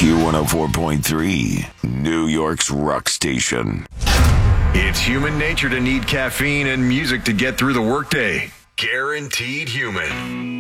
Q104.3, New York's rock station. It's human nature to need caffeine and music to get through the workday. Guaranteed Human.